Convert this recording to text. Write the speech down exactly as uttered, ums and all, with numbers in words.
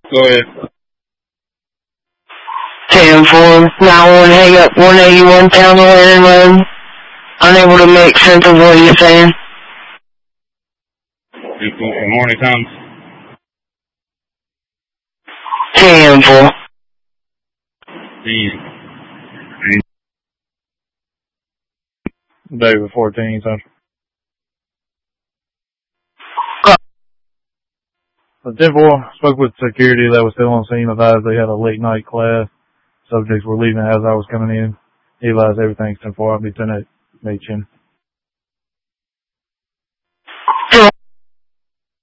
Go ahead. ten four, nine one, hang up one eighty-one Town Landing Road. Unable to make sense of what you're saying. How many times? ten four. David fourteen, Central. The ten four spoke with security that was still on scene, advised they had a late night class. Subjects were leaving as I was coming in. He advised everything's ten four. I'll be Lieutenant Machin.